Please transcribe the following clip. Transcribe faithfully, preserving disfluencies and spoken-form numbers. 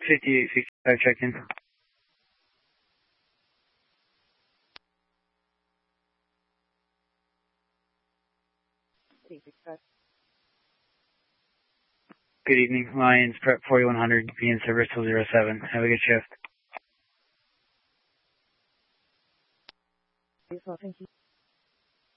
fifty-eight fifty-five check-in. Good evening. Lions Prep forty-one hundred, be in service till zero seven. Have a good shift. Yes, well, thank you.